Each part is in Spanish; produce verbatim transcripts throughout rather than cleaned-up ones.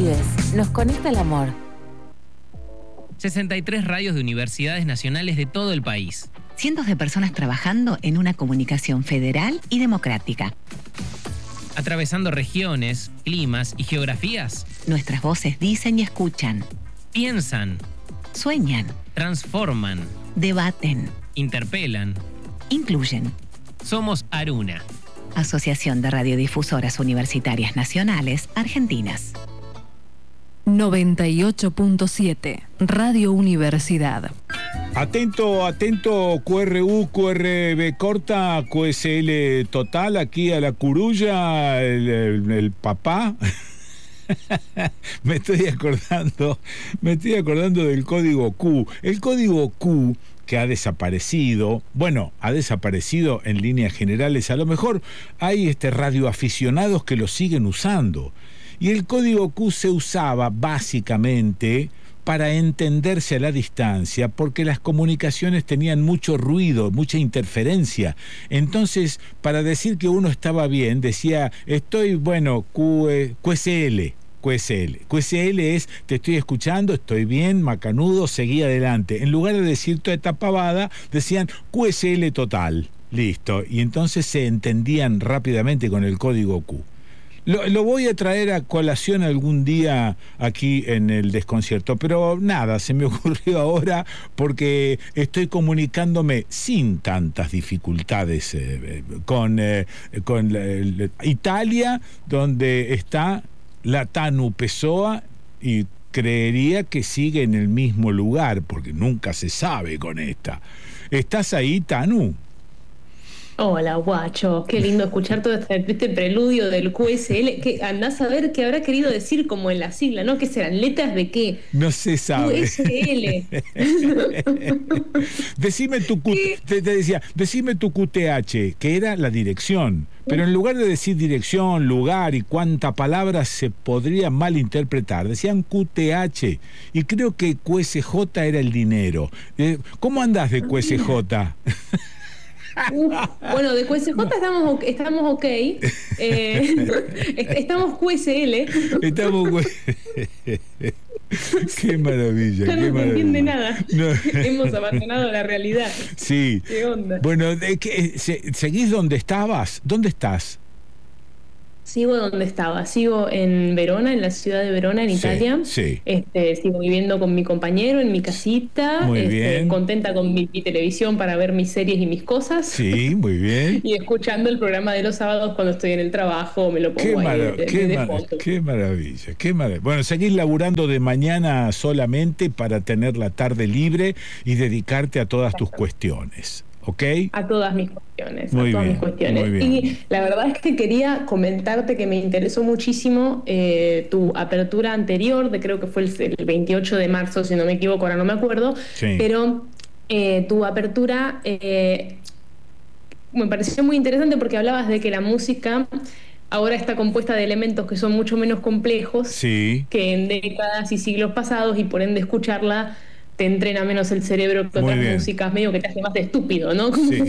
pibes, nos conecta el amor. sesenta y tres radios de universidades nacionales de todo el país. Cientos de personas trabajando en una comunicación federal y democrática. Atravesando regiones, climas y geografías. Nuestras voces dicen y escuchan. Piensan. Sueñan. Transforman. Debaten. Interpelan. Incluyen. Somos Aruna. Asociación de Radiodifusoras Universitarias Nacionales Argentinas. noventa y ocho punto siete Radio Universidad. Atento, atento, Q R U, Q R B corta, Q S L total, aquí a la curulla, el, el, el papá. me estoy acordando, me estoy acordando del código Q. El código Q, que ha desaparecido, bueno, ha desaparecido en líneas generales, a lo mejor hay este radioaficionados que lo siguen usando. Y el código Q se usaba básicamente para entenderse a la distancia, porque las comunicaciones tenían mucho ruido, mucha interferencia. Entonces, para decir que uno estaba bien, decía, estoy, bueno, Q, QSL, QSL. QSL es, te estoy escuchando, estoy bien, macanudo, seguí adelante. En lugar de decir toda esta pavada, decían Q S L total, listo. Y entonces se entendían rápidamente con el código Q. Lo, lo voy a traer a colación algún día aquí en el Desconcierto, pero nada, se me ocurrió ahora porque estoy comunicándome sin tantas dificultades eh, con, eh, con eh, Italia, donde está la Tanu Pessoa, y creería que sigue en el mismo lugar, porque nunca se sabe con esta. ¿Estás ahí, Tanu? Hola, guacho, qué lindo escuchar todo este, este preludio del Q S L, que andás a ver qué habrá querido decir como en la sigla, ¿no? ¿Qué serán? ¿Letras de qué? No se sabe. Q S L. Decime tu Q, te, te decía, decime tu Q T H, que era la dirección, pero en lugar de decir dirección, lugar y cuánta palabra se podría malinterpretar, decían Q T H, y creo que Q S J era el dinero. ¿Cómo andás de Q S J? Uf, bueno, de Q S J estamos, estamos ok. Eh, estamos Q S L. Estamos. Qué maravilla. Ya no qué se maravilla. entiende nada. No. Hemos abandonado la realidad. Sí. ¿Qué onda? Bueno, ¿de qué, se, ¿seguís donde estabas? ¿Dónde estás? Sigo donde estaba, sigo en Verona, en la ciudad de Verona, en Sí, Italia. sí. Este, sigo viviendo con mi compañero en mi casita, Muy este, bien. contenta con mi, mi televisión para ver mis series y mis cosas. Sí, muy bien. Y escuchando el programa de los sábados cuando estoy en el trabajo, me lo Qué, pongo ahí marav de, qué, de mar fondo. qué maravilla, qué maravilla. Bueno, seguís laburando de mañana solamente para tener la tarde libre y dedicarte a todas tus cuestiones. ¿Ok? A todas mis cuestiones, Muy a todas bien, mis cuestiones. muy bien. Y la verdad es que quería comentarte que me interesó muchísimo eh, tu apertura anterior, de creo que fue el, el veintiocho de marzo, si no me equivoco, ahora no me acuerdo, Sí. pero eh, tu apertura eh, me pareció muy interesante porque hablabas de que la música ahora está compuesta de elementos que son mucho menos complejos Sí. que en décadas y siglos pasados, y por ende escucharla te entrena menos el cerebro que Muy otras bien. músicas, medio que te hace más estúpido, ¿no? Como- Sí.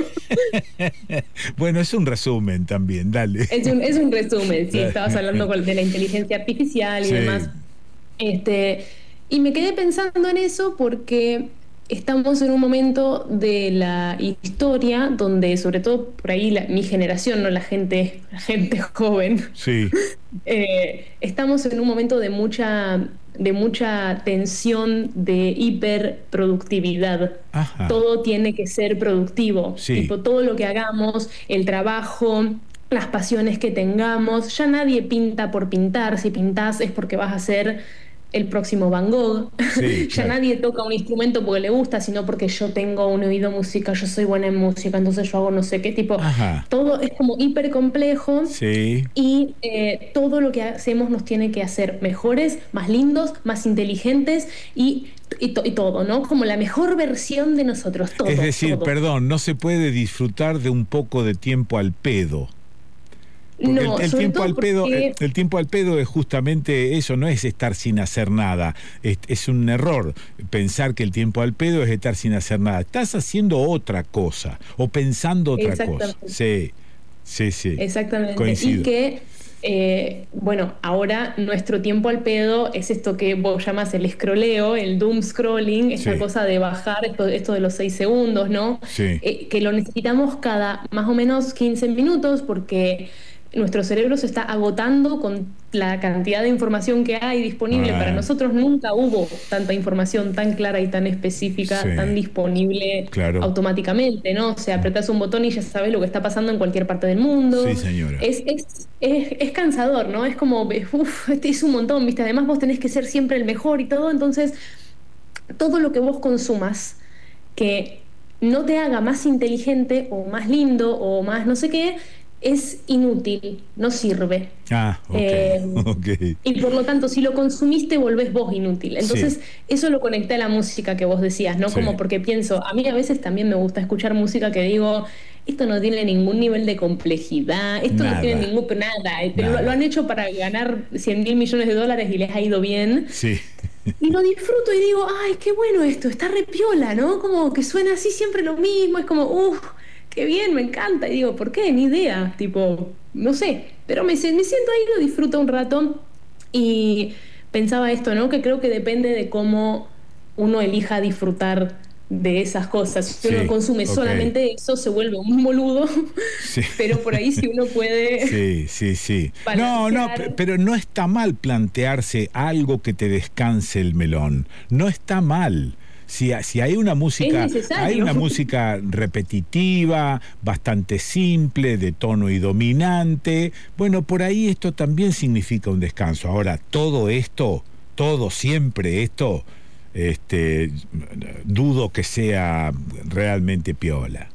Bueno, es un resumen también, dale. Es un, es un resumen, sí, estabas hablando con- de la inteligencia artificial y Sí. demás. Este, y me quedé pensando en eso porque estamos en un momento de la historia donde, sobre todo por ahí, la- mi generación, no la gente, la gente joven, Sí. eh, estamos en un momento de mucha, de mucha tensión, de hiperproductividad. Ajá. Todo tiene que ser productivo. Sí. Tipo, todo lo que hagamos, el trabajo, las pasiones que tengamos, ya nadie pinta por pintar. Si pintás es porque vas a ser el próximo Van Gogh. Sí, Ya claro. nadie toca un instrumento porque le gusta, sino porque yo tengo un oído musical, yo soy buena en música, entonces yo hago no sé qué tipo. Ajá. Todo es como hiper complejo. Sí. Y eh, todo lo que hacemos nos tiene que hacer mejores, más lindos, más inteligentes y, y, to- y todo, ¿no? Como la mejor versión de nosotros, todo. Es decir, todo. perdón, no se puede disfrutar de un poco de tiempo al pedo. Porque No, el, el sobre tiempo todo al pedo, porque- el, el tiempo al pedo es justamente eso, no es estar sin hacer nada. Es, es un error pensar que el tiempo al pedo es estar sin hacer nada. Estás haciendo otra cosa o pensando otra cosa. Exactamente. Sí, sí, sí. Exactamente. Coincido. Y que eh, bueno, ahora nuestro tiempo al pedo es esto que vos llamas el scrolleo, el doom scrolling, esta Sí. cosa de bajar esto, esto de los seis segundos, ¿no? Sí. Eh, que lo necesitamos cada más o menos quince minutos porque nuestro cerebro se está agotando con la cantidad de información que hay disponible. Ah. Para nosotros nunca hubo tanta información tan clara y tan específica, Sí. tan disponible Claro. automáticamente, ¿no? O sea, apretás un botón y ya sabes lo que está pasando en cualquier parte del mundo. Sí, señora. Es, es, es, es cansador, ¿no? Es como, uff, este es un montón, ¿viste? Además vos tenés que ser siempre el mejor y todo, entonces todo lo que vos consumas que no te haga más inteligente o más lindo o más no sé qué, es inútil, no sirve. Ah, ok. Eh, ok. Y por lo tanto, si lo consumiste, volvés vos inútil. Entonces, Sí. eso lo conecté a la música que vos decías, ¿no? Sí. Como porque pienso, a mí a veces también me gusta escuchar música que digo, esto no tiene ningún nivel de complejidad, esto Nada. no tiene ningún nada. eh, Nada. Lo, lo han hecho para ganar cien mil millones de dólares y les ha ido bien. Sí. Y lo disfruto y digo, ay, qué bueno esto, está re piola, ¿no? Como que suena así siempre lo mismo, es como, uff, qué bien, me encanta. Y digo, ¿por qué? Ni idea, tipo, no sé. Pero me, se- me siento ahí, lo disfruto un rato y pensaba esto, ¿no? Que creo que depende de cómo uno elija disfrutar de esas cosas. Si Sí, uno consume ok. solamente eso, se vuelve un boludo. Sí. Pero por ahí si uno puede... Sí, sí, sí. No, no, balancear. pe- pero no está mal plantearse algo que te descanse el melón. No está mal. Si, si hay una música, Es necesario. hay una música repetitiva, bastante simple, de tono y dominante, bueno, por ahí esto también significa un descanso. Ahora, todo esto, todo siempre esto, este, dudo que sea realmente piola.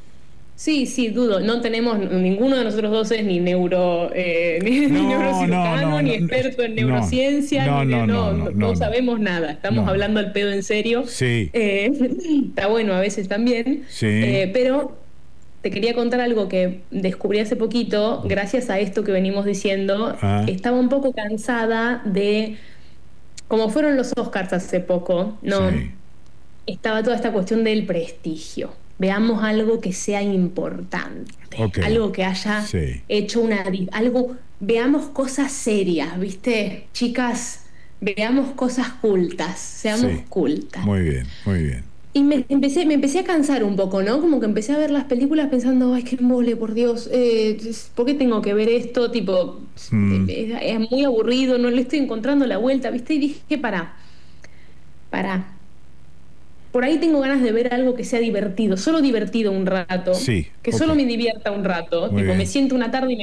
Sí, sí, dudo. No tenemos, ninguno de nosotros dos es ni neuro, eh, ni, ni No, neurocirujano, no, no, ni no, experto en no, neurociencia, no, ni de- no, no, no, no, no. sabemos nada. Estamos No. hablando al pedo en serio. Sí. Eh, está bueno a veces también. Sí. Eh, pero te quería contar algo que descubrí hace poquito, gracias a esto que venimos diciendo. Ah. Estaba un poco cansada de, como fueron los Oscars hace poco, ¿no? Sí. Estaba toda esta cuestión del prestigio. Veamos algo que sea importante, Ok. algo que haya Sí. hecho una... di- algo, veamos cosas serias, ¿viste? Chicas, veamos cosas cultas, seamos Sí. cultas. Muy bien, muy bien. Y me empecé, me empecé a cansar un poco, ¿no? Como que empecé a ver las películas pensando, ay, qué embole, por Dios, eh, ¿por qué tengo que ver esto? Tipo, Mm. es, es muy aburrido, no le estoy encontrando la vuelta, ¿viste? Y dije, pará, pará. Por ahí tengo ganas de ver algo que sea divertido, solo divertido un rato. Sí, Que ok. solo me divierta un rato. Muy Tipo, bien. me siento una tarde y me